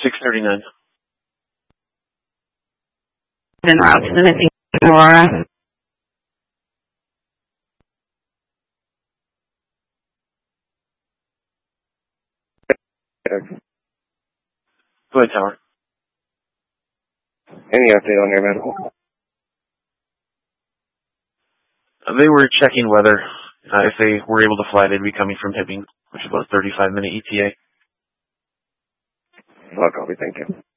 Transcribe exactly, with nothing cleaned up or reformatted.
six thirty-nine. En route to the missing Aurora. Go ahead, Tower. Any update on your medical? Uh, they were checking whether, uh, if they were able to fly, they'd be coming from Hibbing, which is about a thirty-five minute E T A. Well, copy, thank you.